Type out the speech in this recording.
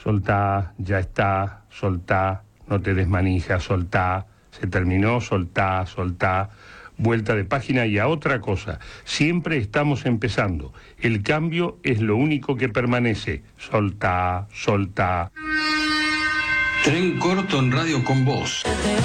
soltá, ya está, soltá, no te desmanijas, soltá, se terminó, soltá, soltá, vuelta de página y a otra cosa. Siempre estamos empezando. El cambio es lo único que permanece. Soltá, soltá. Tren corto en Radio con Vos.